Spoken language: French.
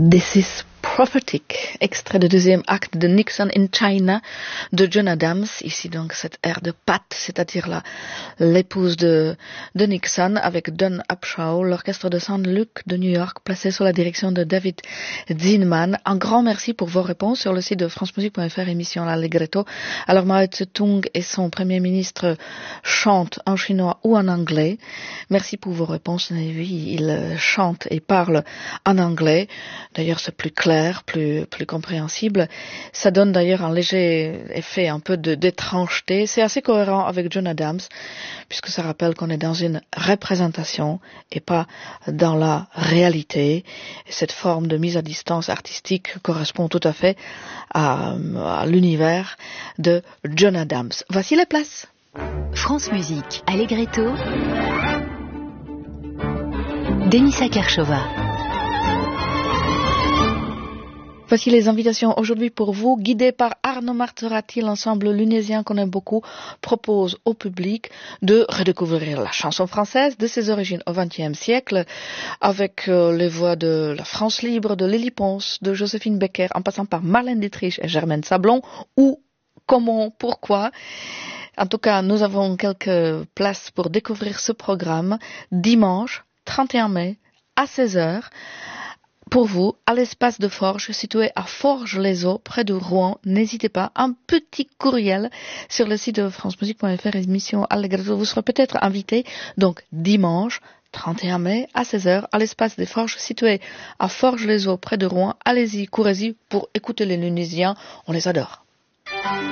This is Prophetic, extrait du deuxième acte de Nixon in China de John Adams. Ici donc cette air de Pat, c'est-à-dire l'épouse de Nixon avec Don Upshaw, l'orchestre de St. Luke de New York placé sous la direction de David Zinman. Un grand merci pour vos réponses sur le site de francemusique.fr, émission l'Allegretto. Alors Mao Tse-tung et son premier ministre chantent en chinois ou en anglais. Merci pour vos réponses. Oui, ils chantent et parlent en anglais. D'ailleurs, c'est plus clair, plus compréhensible. Ça donne d'ailleurs un léger effet un peu d'étrangeté. C'est assez cohérent avec John Adams, puisque ça rappelle qu'on est dans une représentation et pas dans la réalité. Et cette forme de mise à distance artistique correspond tout à fait à l'univers de John Adams. Voici les places. France Musique, Allegretto, Denisa Kershova. Voici les invitations aujourd'hui pour vous. Guidé par Arno Marzorati, l'ensemble lunésien qu'on aime beaucoup propose au public de redécouvrir la chanson française de ses origines au XXe siècle avec les voix de la France libre, de Lily Pons, de Joséphine Baker, en passant par Marlène Dietrich et Germaine Sablon. Où, comment, pourquoi. En tout cas, nous avons quelques places pour découvrir ce programme dimanche 31 mai à 16h. Pour vous, à l'espace de Forges, situé à Forges-les-Eaux, près de Rouen. N'hésitez pas, un petit courriel sur le site de francemusique.fr, émission Allegretto. Vous serez peut-être invité, donc dimanche 31 mai à 16h, à l'espace des Forges, situé à Forges-les-Eaux, près de Rouen. Allez-y, courez-y pour écouter les Lunésiens, on les adore.